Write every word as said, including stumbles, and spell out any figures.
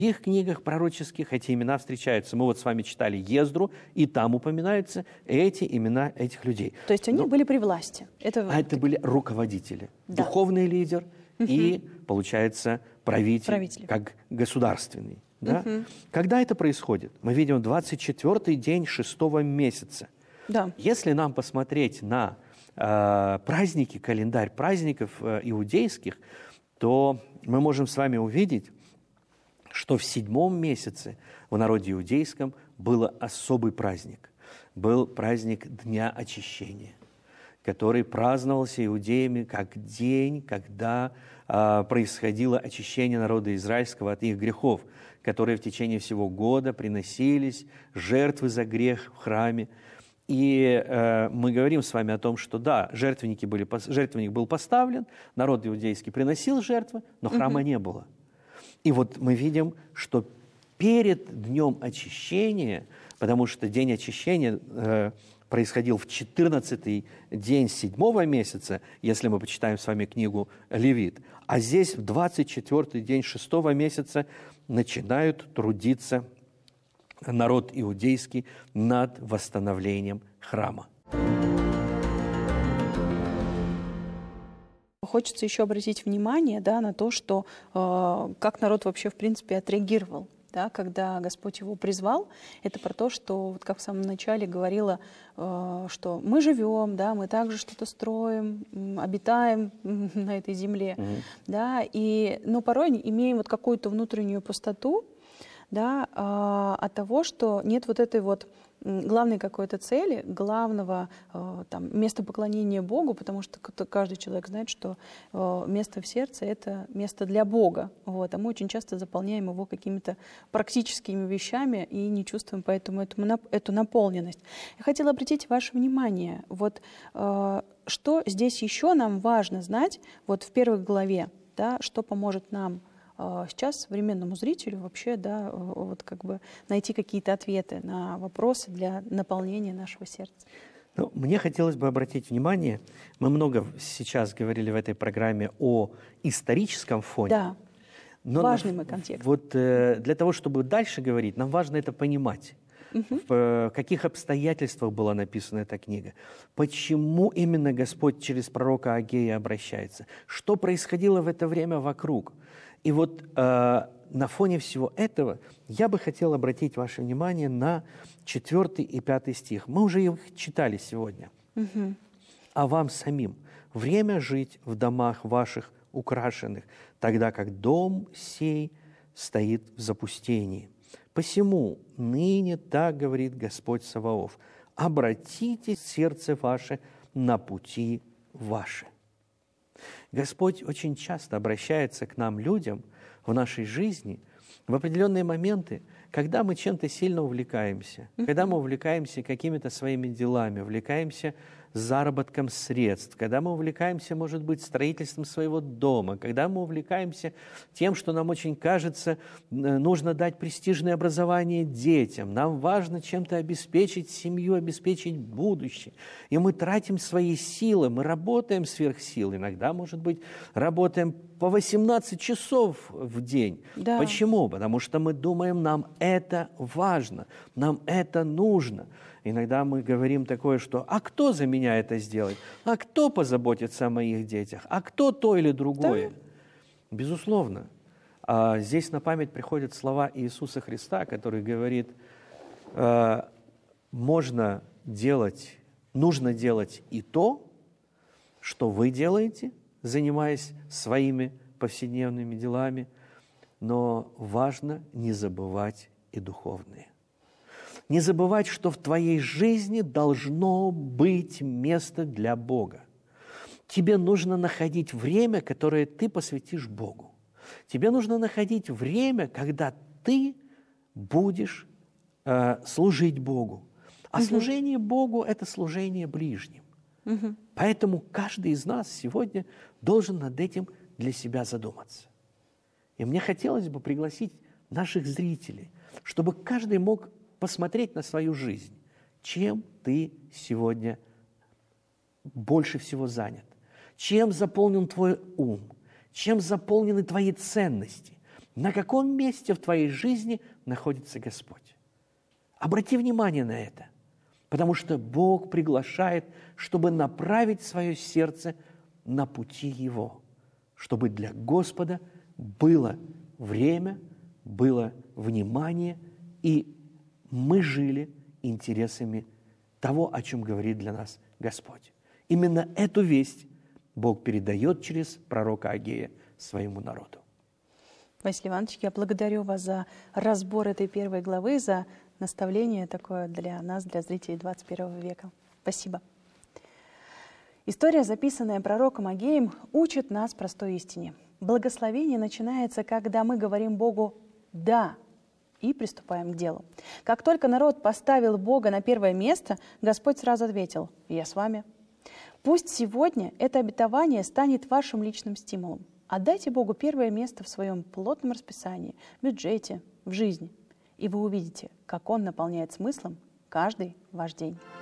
В их книгах пророческих эти имена встречаются. Мы вот с вами читали Ездру, и там упоминаются эти имена этих людей. То есть они Но, были при власти? Это... А это были руководители, да. духовный лидер угу. и, получается, правитель, правитель. как государственный. Да? Угу. Когда это происходит? Мы видим двадцать четвёртый день шестого месяца. Да. Если нам посмотреть на э, праздники, календарь праздников э, иудейских, то мы можем с вами увидеть, что в седьмом месяце в народе иудейском был особый праздник. Был праздник Дня Очищения, который праздновался иудеями как день, когда э, происходило очищение народа израильского от их грехов, которые в течение всего года приносились, жертвы за грех в храме. И э, мы говорим с вами о том, что да, жертвенники были, жертвенник был поставлен, народ иудейский приносил жертвы, но храма угу. не было. И вот мы видим, что перед днем очищения, потому что день очищения э, происходил в четырнадцатый день седьмого месяца, если мы почитаем с вами книгу Левит, а здесь в двадцать четвёртый день шестого месяца начинают трудиться народ иудейский над восстановлением храма. Хочется еще обратить внимание, да, на то, что э, как народ вообще в принципе отреагировал, да, когда Господь его призвал. Это про то, что, вот как в самом начале говорила, э, что мы живем, да, мы также что-то строим, обитаем на этой земле, mm-hmm. да, и, но порой имеем вот какую-то внутреннюю пустоту, да, э, от того, что нет вот этой вот главной какой-то цели, главного э, там, места поклонения Богу, потому что каждый человек знает, что э, место в сердце — это место для Бога. Вот, а мы очень часто заполняем его какими-то практическими вещами и не чувствуем поэтому эту, эту наполненность. Я хотела обратить ваше внимание, вот, э, что здесь еще нам важно знать вот в первой главе, да, что поможет нам сейчас современному зрителю вообще, да, вот как бы найти какие-то ответы на вопросы для наполнения нашего сердца. Ну, мне хотелось бы обратить внимание, мы много сейчас говорили в этой программе о историческом фоне. Да, но важный мой контекст. Вот э, для того, чтобы дальше говорить, нам важно это понимать. Угу. В э, каких обстоятельствах была написана эта книга? Почему именно Господь через пророка Агея обращается? Что происходило в это время вокруг? И вот э, на фоне всего этого я бы хотел обратить ваше внимание на четвертый и пятый стих. Мы уже их читали сегодня. Угу. «А вам самим время жить в домах ваших украшенных, тогда как дом сей стоит в запустении. Посему ныне так говорит Господь Саваоф: обратите сердце ваше на пути ваши». Господь очень часто обращается к нам, людям, в нашей жизни в определенные моменты, когда мы чем-то сильно увлекаемся, mm-hmm. когда мы увлекаемся какими-то своими делами, увлекаемся заработком средств, когда мы увлекаемся, может быть, строительством своего дома, когда мы увлекаемся тем, что нам очень кажется, нужно дать престижное образование детям, нам важно чем-то обеспечить семью, обеспечить будущее. И мы тратим свои силы, мы работаем сверх сил, иногда, может быть, работаем по восемнадцать часов в день. Да. Почему? Потому что мы думаем, нам это важно, нам это нужно. Иногда мы говорим такое, что «а кто за меня это сделает? А кто позаботится о моих детях? А кто то или другое?» Да. Безусловно. А здесь на память приходят слова Иисуса Христа, который говорит, э, можно делать, нужно делать и то, что вы делаете, занимаясь своими повседневными делами, но важно не забывать и духовные. Не забывать, что в твоей жизни должно быть место для Бога. Тебе нужно находить время, которое ты посвятишь Богу. Тебе нужно находить время, когда ты будешь э, служить Богу. А угу. служение Богу – это служение ближним. Угу. Поэтому каждый из нас сегодня должен над этим для себя задуматься. И мне хотелось бы пригласить наших зрителей, чтобы каждый мог посмотреть на свою жизнь. Чем ты сегодня больше всего занят? Чем заполнен твой ум? Чем заполнены твои ценности? На каком месте в твоей жизни находится Господь? Обрати внимание на это, потому что Бог приглашает, чтобы направить свое сердце на пути Его, чтобы для Господа было время, было внимание, и мы жили интересами того, о чем говорит для нас Господь. Именно эту весть Бог передает через пророка Агея своему народу. Василий Иванович, я благодарю вас за разбор этой первой главы, за наставление такое для нас, для зрителей двадцать первого века. Спасибо. История, записанная пророком Агеем, учит нас простой истине. Благословение начинается, когда мы говорим Богу «да» и приступаем к делу. Как только народ поставил Бога на первое место, Господь сразу ответил: «Я с вами». Пусть сегодня это обетование станет вашим личным стимулом. Отдайте Богу первое место в своем плотном расписании, бюджете, в жизни, и вы увидите, как Он наполняет смыслом каждый ваш день.